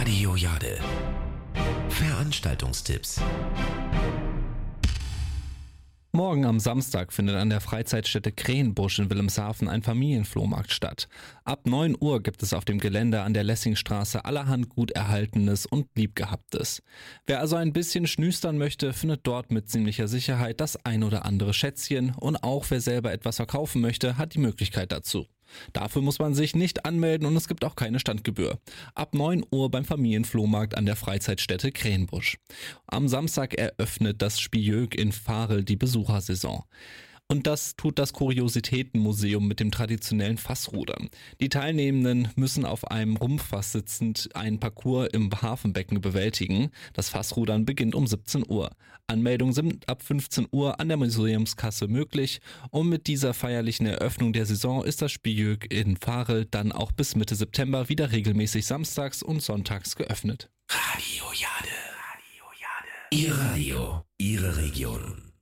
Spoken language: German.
Radio Jade. Veranstaltungstipps. Morgen am Samstag findet an der Freizeitstätte Krähenbusch in Wilhelmshaven ein Familienflohmarkt statt. Ab 9 Uhr gibt es auf dem Gelände an der Lessingstraße allerhand gut Erhaltenes und Liebgehabtes. Wer also ein bisschen schnüstern möchte, findet dort mit ziemlicher Sicherheit das ein oder andere Schätzchen, und auch wer selber etwas verkaufen möchte, hat die Möglichkeit dazu. Dafür muss man sich nicht anmelden und es gibt auch keine Standgebühr. Ab 9 Uhr beim Familienflohmarkt an der Freizeitstätte Krähenbusch. Am Samstag eröffnet das Spijöck in Varel die Besuchersaison. Und das tut das Kuriositätenmuseum mit dem traditionellen Fassrudern. Die Teilnehmenden müssen auf einem Rumpffass sitzend einen Parcours im Hafenbecken bewältigen. Das Fassrudern beginnt um 17 Uhr. Anmeldungen sind ab 15 Uhr an der Museumskasse möglich. Und mit dieser feierlichen Eröffnung der Saison ist das Spijöck in Varel dann auch bis Mitte September wieder regelmäßig samstags und sonntags geöffnet. Radio Jade. Ihr Radio, Ihre Region.